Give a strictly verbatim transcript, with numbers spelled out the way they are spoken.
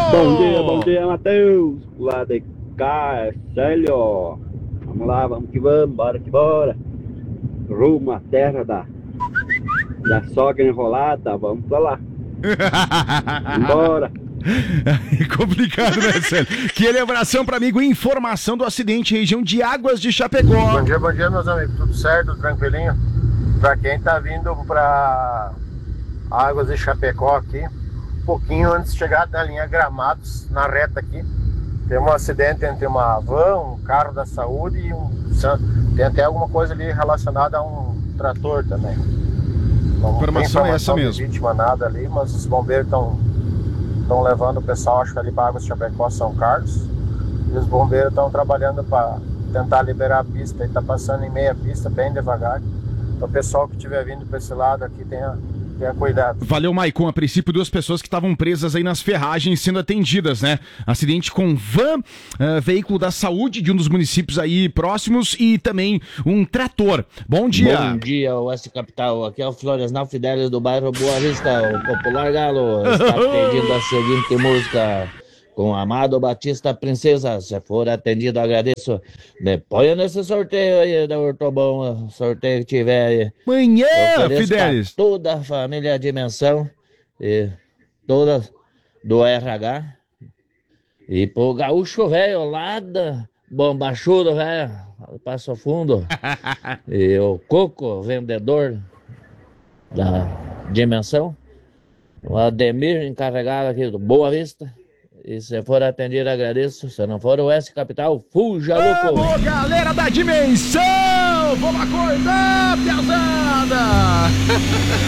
Bom dia, bom dia, Matheus. Lá de cá é Célio. Vamos lá, vamos que vamos, bora que bora. Rumo à terra da, da sogra enrolada, vamos pra lá. Bora. É complicado, né, Célio? Que lembração para amigo, informação do acidente, região de Águas de Chapecó. Bom dia, bom dia, meus amigos. Tudo certo, tranquilinho? Para quem tá vindo para Águas de Chapecó aqui, um pouquinho antes de chegar na linha Gramados, na reta aqui, tem um acidente entre uma van, um carro da saúde e um... tem até alguma coisa ali relacionada a um trator também. Não informação, tem é essa mesmo. De vítima, nada ali, mas os bombeiros estão estão levando o pessoal, acho que ali para Águas de Chapecó, São Carlos, e os bombeiros estão trabalhando para tentar liberar a pista, e está passando em meia pista, bem devagar. Então o pessoal que estiver vindo para esse lado aqui tenha, tenha cuidado. Valeu, Maicon. A princípio, duas pessoas que estavam presas aí nas ferragens sendo atendidas, né? Acidente com van, uh, veículo da saúde de um dos municípios aí próximos e também um trator. Bom dia. Bom dia, Oeste Capital. Aqui é o Floresnal Fidelis do bairro Boa Vista, o Popular Galo. Está pedindo a seguinte música com Amado Batista Princesa. Se for atendido, agradeço. Põe nesse sorteio aí da Ortobon, sorteio que tiver aí. Manhã, Fidelis. Toda a família Dimensão e toda do R H. E pro gaúcho velho lá da Bombachudo, velho, Passo Fundo. E o Coco, vendedor da Dimensão. O Ademir, encarregado aqui do Boa Vista. E se for atendido, agradeço. Se não for o Oeste Capital, fuja, louco! Vamos, galera da Dimensão! Vamos acordar, piazada!